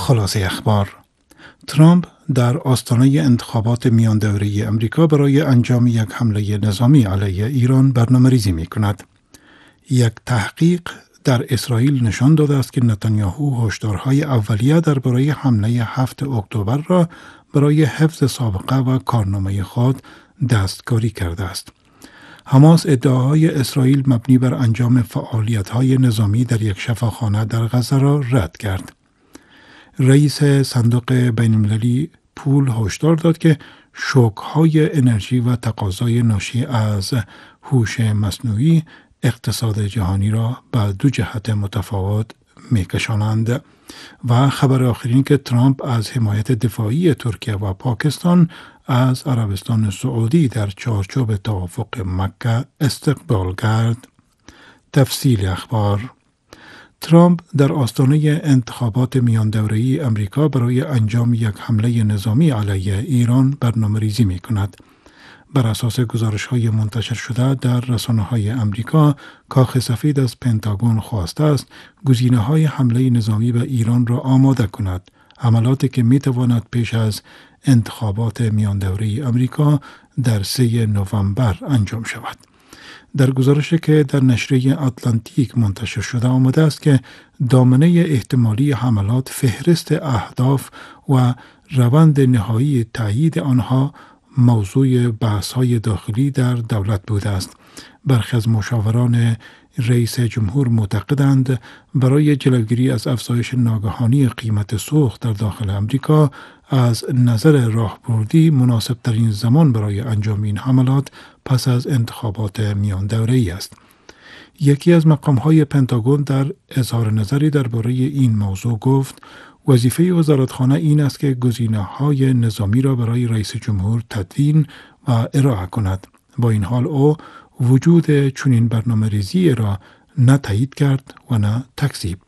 خلاصه اخبار: ترامپ در آستانه انتخابات میان دوره‌ای امریکا برای انجام یک حمله نظامی علیه ایران برنامه‌ریزی می‌کند. یک تحقیق در اسرائیل نشان داده است که نتانیاهو هشدارهای اولیه درباره حمله 7 اکتبر را برای حفظ سابقه و کارنامه خود دستکاری کرده است. حماس ادعاهای اسرائیل مبنی بر انجام فعالیت‌های نظامی در یک شفاخانه در غزه را رد کرد. رئیس صندوق بین‌المللی پول هشدار داد که شوک‌های انرژی و تقاضای ناشی از هوش مصنوعی اقتصاد جهانی را به دو جهت متفاوت می‌کشانند. و خبر آخرین که ترامپ از حمایت دفاعی ترکیه و پاکستان از عربستان سعودی در چارچوب توافق مکه استقبال کرد. تفصیل اخبار: ترامپ در آستانه انتخابات میان دوره‌ای امریکا برای انجام یک حمله نظامی علیه ایران برنامه‌ریزی می‌کند. بر اساس گزارش‌های منتشر شده در رسانه‌های امریکا، کاخ سفید از پنتاگون خواسته است گزینه‌های حمله نظامی به ایران را آماده کند، عملاتی که می‌تواند پیش از انتخابات میان دوره‌ای امریکا در 3 نوامبر انجام شود. در گزارشی که در نشریه اتلانتیک منتشر شده آمده است که دامنه احتمالی حملات، فهرست اهداف و روند نهایی تایید آنها موضوع بحث‌های داخلی در دولت بوده است. برخی از مشاوران رئیس جمهور معتقدند برای جلوگیری از افزایش ناگهانی قیمت سوخت در داخل امریکا، از نظر راهبردی مناسب‌ترین زمان برای انجام این حملات پس از انتخابات میان دوره‌ای است. یکی از مقام‌های پنتاگون در اظهار نظری درباره این موضوع گفت: وظیفه وزارتخانه این است که گزینه‌های نظامی را برای رئیس جمهور تدوین و ارائه کند. با این حال او وجود چنین برنامه‌ریزی را نه تایید کرد و نه تکذیب.